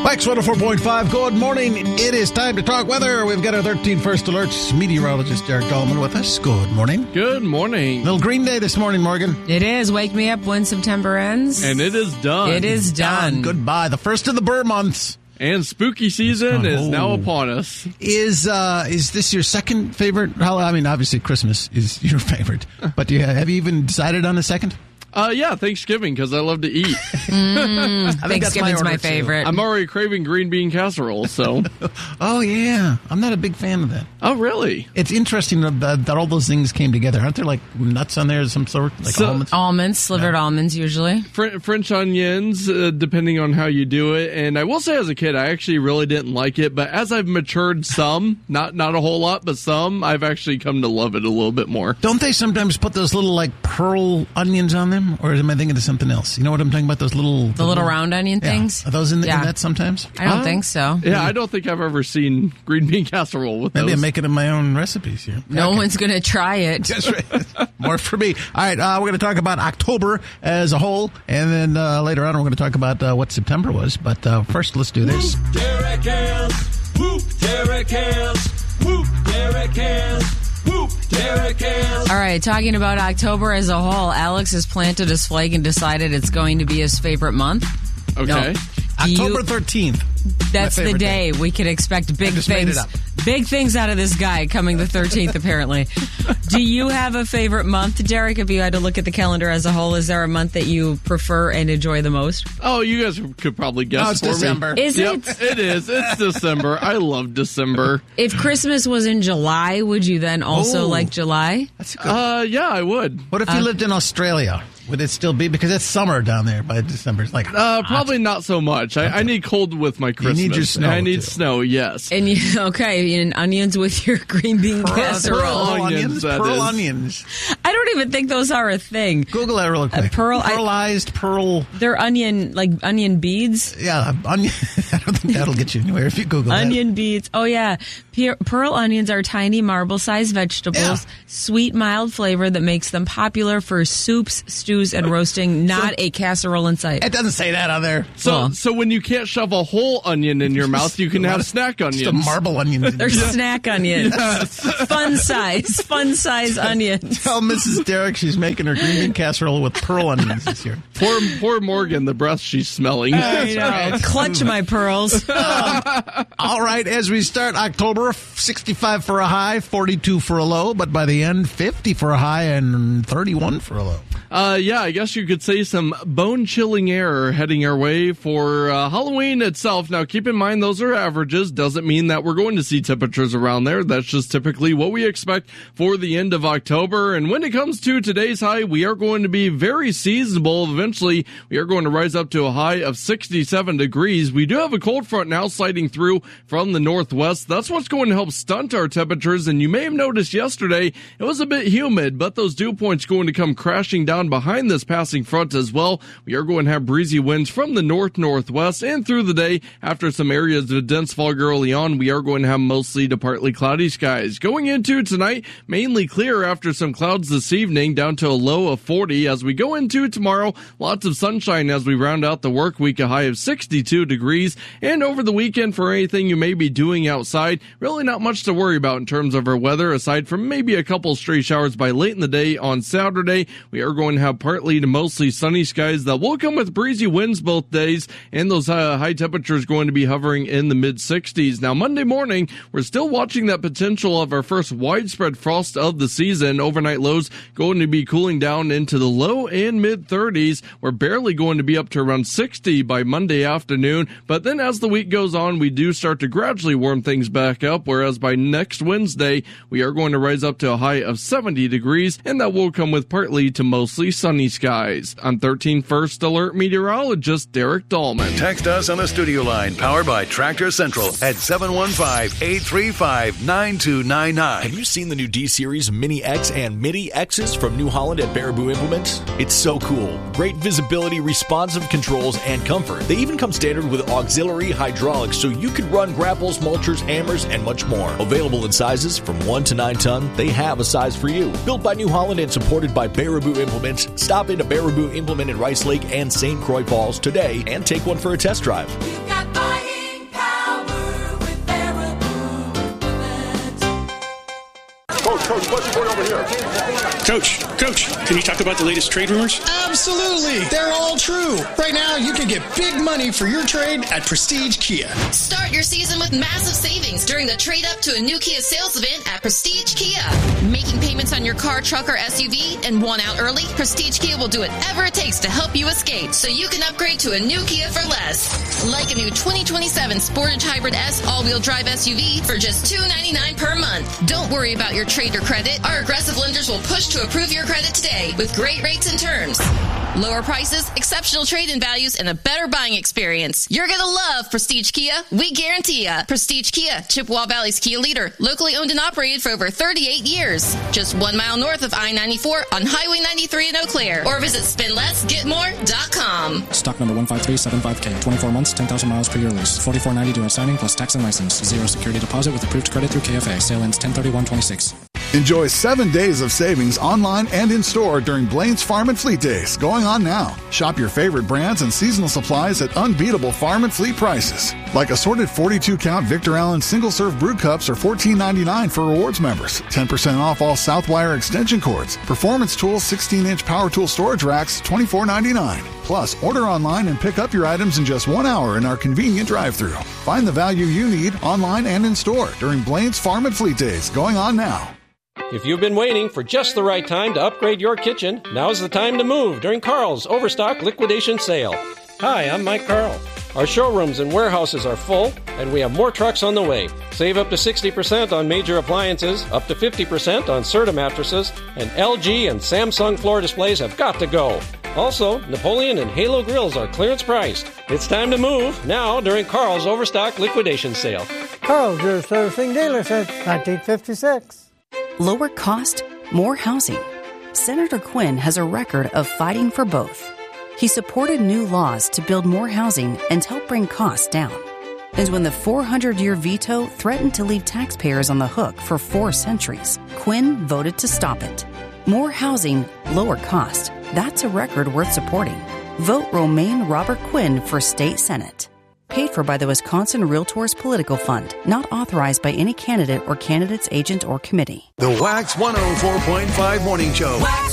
Wax 104.5, good morning. It is time to talk weather. We've got our 13 First Alerts meteorologist Derek Dahlman with us. Good morning. Good morning. Little green day this morning, Morgan. It is. Wake me up when September ends. And it is done. It is done. Goodbye. The first of the Burr months. And spooky season is now upon us. Is this your second favorite holiday? I mean, obviously Christmas is your favorite. But have you even decided on a second? Yeah, Thanksgiving, because I love to eat. Thanksgiving's my favorite. I'm already craving green bean casserole, so. Oh, yeah. I'm not a big fan of that. Oh, really? It's interesting that all those things came together. Aren't there, like, nuts on there of some sort? Like almonds, slivered almonds, usually. French onions, depending on how you do it. And I will say, as a kid, I actually really didn't like it. But as I've matured some, not a whole lot, but some, I've actually come to love it a little bit more. Don't they sometimes put those little, like, pearl onions on them? Or am I thinking of something else? You know what I'm talking about? Those little... The little round onion things? Are those in that sometimes? I don't think so. Yeah, I don't think I've ever seen green bean casserole with those. Maybe I'm making up my own recipes here. No one's going to try it. That's right. More for me. All right, we're going to talk about October as a whole, and then later on we're going to talk about what September was. But first, let's do this. Whoop, Derek Hells. Whoop, Derek Hells. Whoop, Derek Hells. Whoop, Derek Hells. All right, talking about October as a whole, Alex has planted his flag and decided it's going to be his favorite month. Okay. No. October 13th. That's the day we could expect big things. Big things out of this guy coming the 13th, apparently. Do you have a favorite month, Derek? If you had to look at the calendar as a whole, is there a month that you prefer and enjoy the most? Oh, you guys could probably guess it's for December. me. Is it? It is. It's December. I love December. If Christmas was in July, would you then also like July? That's good. Yeah, I would. What if you lived in Australia? Would it still be? Because it's summer down there by December. It's like probably not so much. I need cold with my Christmas. You need your snow, I need too. snow, yes. And and onions with your green bean casserole. Pearl onions. that Pearl is. onions. I don't even think those are a thing. Google that real quick. Pearlized pearl. They're onion beads. Yeah, onion. I don't think that'll get you anywhere if you Google that. Onion beads. Oh, yeah. Pearl onions are tiny marble-sized vegetables, sweet, mild flavor that makes them popular for soups, stews, and roasting, not a casserole in sight. It doesn't say that on there. So when you can't shove a whole onion in your mouth, you can have snack onions. Just a marble onion. They're snack onions. Fun size onions. Tell Mrs. Derek she's making her green bean casserole with pearl onions this year. Poor Morgan, the breath she's smelling. I know. Clutch my pearls. All right, as we start October, 65 for a high, 42 for a low, but by the end, 50 for a high and 31 for a low. Yeah, I guess you could say some bone-chilling air heading our way for Halloween itself. Now, keep in mind, those are averages. Doesn't mean that we're going to see temperatures around there. That's just typically what we expect for the end of October. And when it comes to today's high, we are going to be very seasonable. Eventually, we are going to rise up to a high of 67 degrees. We do have a cold front now sliding through from the northwest. That's what's going to help stunt our temperatures. And you may have noticed yesterday, it was a bit humid, but those dew points going to come crashing down behind this passing front as well. We are going to have breezy winds from the northwest and through the day. After some areas of dense fog early on, we are going to have mostly to partly cloudy skies. Going into tonight, mainly clear after some clouds this evening, down to a low of 40. As we go into tomorrow, lots of sunshine as we round out the work week, a high of 62 degrees. And over the weekend, for anything you may be doing outside, really not much to worry about in terms of our weather, aside from maybe a couple stray showers by late in the day on Saturday. We are going to have partly to mostly sunny skies that will come with breezy winds both days, and those high temperatures going to be hovering in the mid-60s. Now, Monday morning, we're still watching that potential of our first widespread frost of the season. Overnight lows going to be cooling down into the low and mid-30s. We're barely going to be up to around 60 by Monday afternoon, but then as the week goes on, we do start to gradually warm things back up, whereas by next Wednesday, we are going to rise up to a high of 70 degrees, and that will come with partly to mostly sunny skies. I'm 13 First Alert meteorologist Derek Dahlman. Text us on the studio line, powered by Tractor Central at 715-835-9299. Have you seen the new D-Series Mini X and Mini X's from New Holland at Baraboo Implements? It's so cool. Great visibility, responsive controls, and comfort. They even come standard with auxiliary hydraulics, so you can run grapples, mulchers, hammers, and much more. Available in sizes from 1 to 9 ton, they have a size for you. Built by New Holland and supported by Baraboo Implements, stop into Baraboo Implement in Rice Lake and St. Croix Falls today and take one for a test drive. You've got buying. Coach, can you talk about the latest trade rumors? Absolutely. They're all true. Right now, you can get big money for your trade at Prestige Kia. Start your season with massive savings during the trade up to a new Kia sales event at Prestige Kia. Making payments on your car, truck, or SUV and want out early? Prestige Kia will do whatever it takes to help you escape so you can upgrade to a new Kia for less. Like a new 2027 Sportage Hybrid S all-wheel drive SUV for just $299 per month. Don't worry about your trade or credit. Our aggressive lenders will push to approve your credit today with great rates and terms. Lower prices, exceptional trade-in values, and a better buying experience. You're going to love Prestige Kia. We guarantee ya. Prestige Kia, Chippewa Valley's Kia leader. Locally owned and operated for over 38 years. Just 1 mile north of I-94 on Highway 93 in Eau Claire. Or visit spendlessgetmore.com. Stock number 15375K. 24 months, 10,000 miles per year lease. $44.90 due on signing plus tax and license. 0 security deposit with approved credit through KFA. Sale ends 10/31/26. Enjoy 7 days of savings online and in-store during Blaine's Farm and Fleet Days, going on now. Shop your favorite brands and seasonal supplies at unbeatable farm and fleet prices. Like assorted 42-count Victor Allen single-serve brew cups are $14.99 for rewards members. 10% off all Southwire extension cords. Performance Tools 16-inch power tool storage racks, $24.99. Plus, order online and pick up your items in just 1 hour in our convenient drive-thru. Find the value you need online and in-store during Blaine's Farm and Fleet Days, going on now. If you've been waiting for just the right time to upgrade your kitchen, now's the time to move during Carl's Overstock Liquidation Sale. Hi, I'm Mike Carl. Our showrooms and warehouses are full, and we have more trucks on the way. Save up to 60% on major appliances, up to 50% on Serta mattresses, and LG and Samsung floor displays have got to go. Also, Napoleon and Halo grills are clearance priced. It's time to move now during Carl's Overstock Liquidation Sale. Carl's, your servicing dealer since 1956. Lower cost, more housing. Senator Quinn has a record of fighting for both. He supported new laws to build more housing and help bring costs down. And when the 400-year veto threatened to leave taxpayers on the hook for 4 centuries, Quinn voted to stop it. More housing, lower cost. That's a record worth supporting. Vote Romaine Robert Quinn for State Senate. Paid for by the Wisconsin Realtors Political Fund. Not authorized by any candidate or candidate's agent or committee. The Wax 104.5 Morning Show.